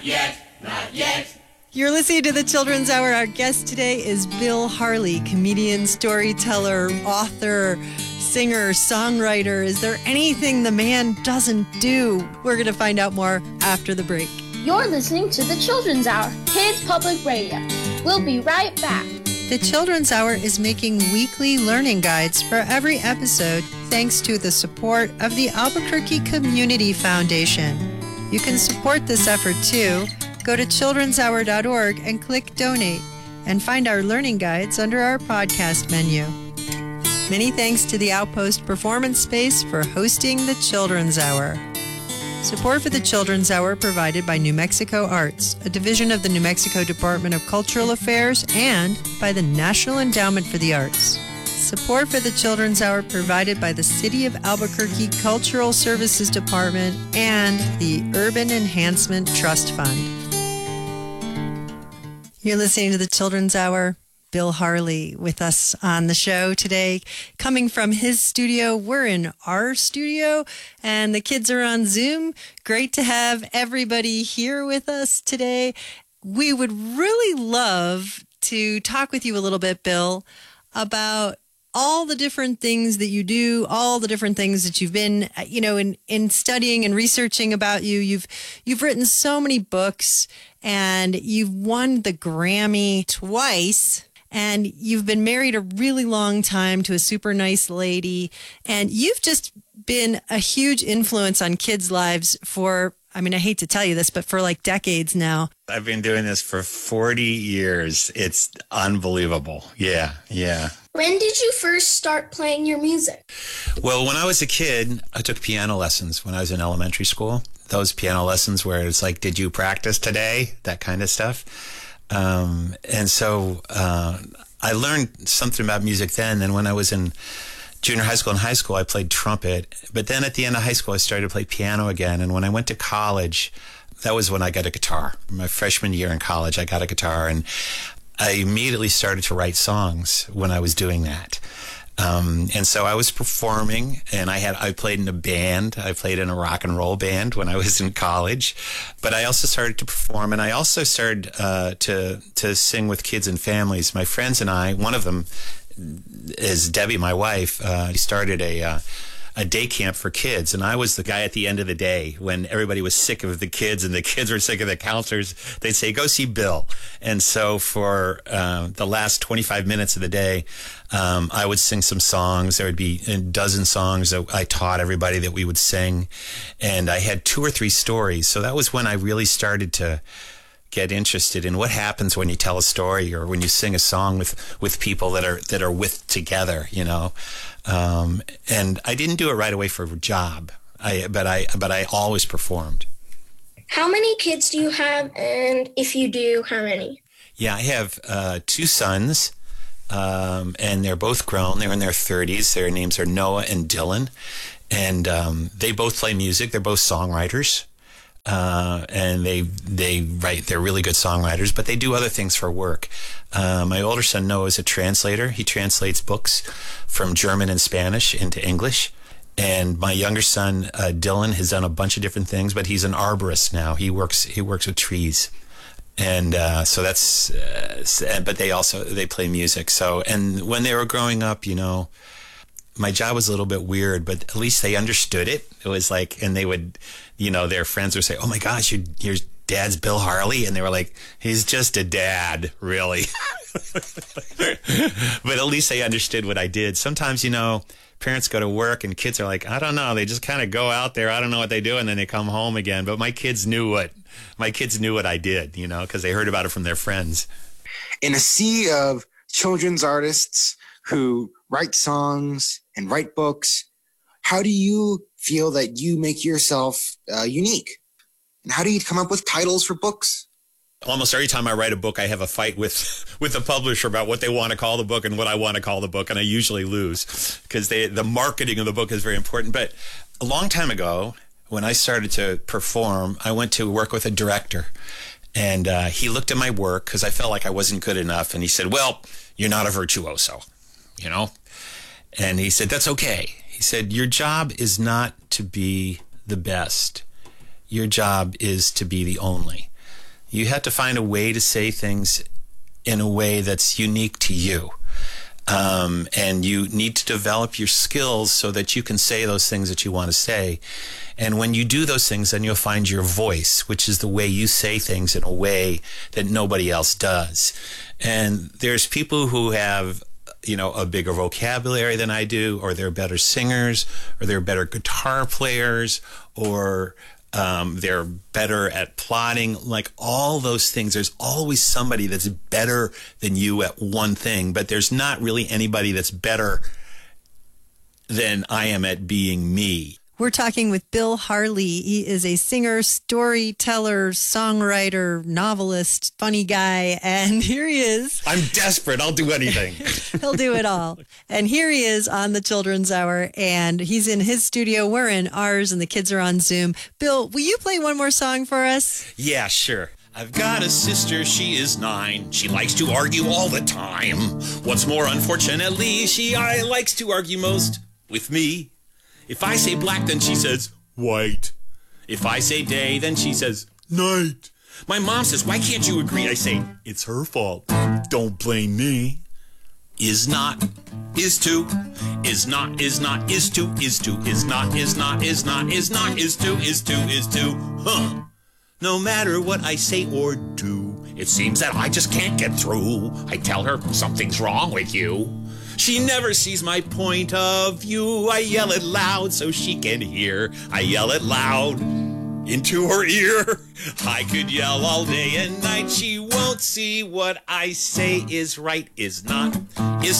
You're listening to the Children's Hour. Our guest today is Bill Harley, comedian, storyteller, author, singer, songwriter. Is there anything the man doesn't do? We're going to find out more after the break. You're listening to the Children's Hour, Kids Public Radio. We'll be right back. The Children's Hour is making weekly learning guides for every episode thanks to the support of the Albuquerque Community Foundation. You can support this effort too. Go to childrenshour.org and click Donate and find our learning guides under our podcast menu. Many thanks to the Outpost Performance Space for hosting the Children's Hour. Support for the Children's Hour provided by New Mexico Arts, a division of the New Mexico Department of Cultural Affairs, and by the National Endowment for the Arts. Support for the Children's Hour provided by the City of Albuquerque Cultural Services Department and the Urban Enhancement Trust Fund. You're listening to the Children's Hour. Bill Harley with us on the show today. Coming from his studio, we're in our studio, and the kids are on Zoom. Great to have everybody here with us today. We would really love to talk with you a little bit, Bill, about all the different things that you do, all the different things that you've been, in studying and researching about you. You've written so many books, and you've won the Grammy twice, and you've been married a really long time to a super nice lady, and you've just been a huge influence on kids' lives for, I hate to tell you this, but for like decades now. I've been doing this for 40 years. It's unbelievable. Yeah. When did you first start playing your music? Well, when I was a kid, I took piano lessons when I was in elementary school. Those piano lessons where it's like, did you practice today? That kind of stuff. And so I learned something about music then. And when I was in junior high school and high school, I played trumpet. But then at the end of high school, I started to play piano again. And when I went to college, that was when I got a guitar. My freshman year in college, I got a guitar. And I immediately started to write songs when I was doing that. And so I was performing, and I played in a band. I played in a rock and roll band when I was in college, but I also started to perform, and I also started to sing with kids and families. My friends and I, one of them is Debbie, my wife. Started a day camp for kids, and I was the guy at the end of the day when everybody was sick of the kids and the kids were sick of the counselors. They'd say, go see Bill. And so for the last 25 minutes of the day, I would sing some songs. There would be a dozen songs that I taught everybody that we would sing, and I had 2 or 3 stories. So that was when I really started to get interested in what happens when you tell a story or when you sing a song with people that are with together, and I didn't do it right away for a job. But I always performed. How many kids do you have? And if you do, how many? Yeah, I have 2 sons, and they're both grown. They're in their 30s. Their names are Noah and Dylan, and they both play music. They're both songwriters. And they write, they're really good songwriters, but they do other things for work. My older son, Noah, is a translator. He translates books from German and Spanish into English. And my younger son, Dylan, has done a bunch of different things, but he's an arborist now. He works with trees. And, so that's, but they play music. So, and when they were growing up, my job was a little bit weird, but at least they understood it. It was like, and they would, their friends would say, oh my gosh, your dad's Bill Harley. And they were like, he's just a dad, really. But at least they understood what I did. Sometimes, parents go to work and kids are like, I don't know. They just kind of go out there. I don't know what they do. And then they come home again. But my kids knew what I did, because they heard about it from their friends. In a sea of children's artists who write songs and write books, how do you feel that you make yourself unique? And how do you come up with titles for books? Almost every time I write a book, I have a fight with the publisher about what they want to call the book and what I want to call the book, and I usually lose because the marketing of the book is very important. But a long time ago, when I started to perform, I went to work with a director, and he looked at my work because I felt like I wasn't good enough, and he said, well, you're not a virtuoso, And he said, that's okay. He said, your job is not to be the best. Your job is to be the only. You have to find a way to say things in a way that's unique to you. And you need to develop your skills so that you can say those things that you want to say. And when you do those things, then you'll find your voice, which is the way you say things in a way that nobody else does. And there's people who have, a bigger vocabulary than I do, or they're better singers, or they're better guitar players, or they're better at plotting, like all those things. There's always somebody that's better than you at one thing, but there's not really anybody that's better than I am at being me. We're talking with Bill Harley. He is a singer, storyteller, songwriter, novelist, funny guy. And here he is. I'm desperate. I'll do anything. He'll do it all. And here he is on the Children's Hour. And he's in his studio. We're in ours, and the kids are on Zoom. Bill, will you play one more song for us? Yeah, sure. I've got a sister, she is 9. She likes to argue all the time. What's more, unfortunately, she likes to argue most with me. If I say black, then she says white. If I say day, then she says night. My mom says, why can't you agree? I say, it's her fault. Don't blame me. Is not, is to, is not, is not, is to, is to, is not, is not, is not, is not, is to, is to, is to, huh. No matter what I say or do, it seems that I just can't get through. I tell her something's wrong with you. She never sees my point of view. I yell it loud so she can hear. I yell it loud into her ear. I could yell all day and night. She won't see what I say is right, is not, is